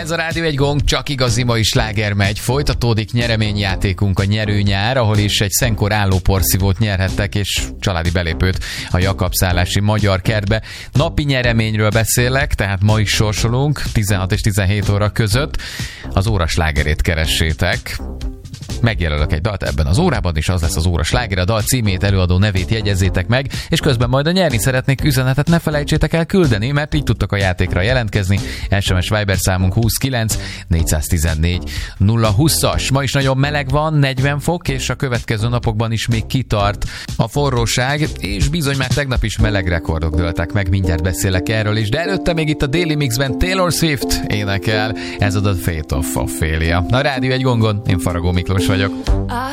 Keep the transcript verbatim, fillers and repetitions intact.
Ez a Rádió egy Gong, csak igazi mai sláger megy. Folytatódik nyereményjátékunk, a nyerőnyár, ahol is egy szenkor álló porszívót nyerhettek, és családi belépőt a Jakab-szállási Magyar Kertbe. Napi nyereményről beszélek, tehát ma is sorsolunk tizenhat és tizenhét óra között. Az óra slágerét keressétek. Megjelölök egy dalt ebben az órában, és az lesz az óra sláger. A dal címét, előadó nevét jegyezzétek meg, és közben majd a nyerni szeretnék üzenetet ne felejtsétek el küldeni, mert így tudtok a játékra jelentkezni. es em es Viber számunk húszkilenc négyszáztizennégy nulla húszas. Ma is nagyon meleg van, negyven fok, és a következő napokban is még kitart a forróság, és bizony már tegnap is meleg rekordok dőltek meg, mindjárt beszélek erről is, de előtte még itt a Daily Mixben Taylor Swift énekel, ez a Fate of Ophelia. A Rádió egy Gongon, én Faragó Miklós vagyok. I